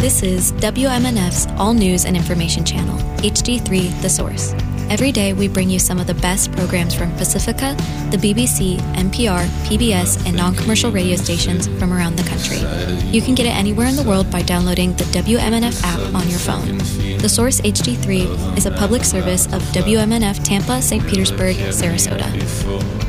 This is WMNF's All News and Information Channel, HD3 The Source. Every day we bring you some of the best programs from Pacifica, the BBC, NPR, PBS, and non-commercial radio stations from around the country. You can get it anywhere in the world by downloading the WMNF app on your phone. The Source HD3 is a public service of WMNF Tampa, St. Petersburg, Sarasota.